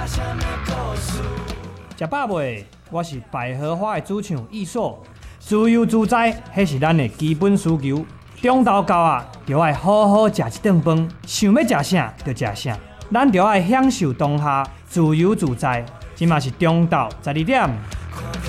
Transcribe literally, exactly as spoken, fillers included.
食饱未？我是百合花的主唱艺硕，自由自在，迄是咱的基本需求。中昼到啊，就要好好食一顿饭，想要食啥就食啥，咱就要享受当下，自由自在。即嘛是中昼十二点。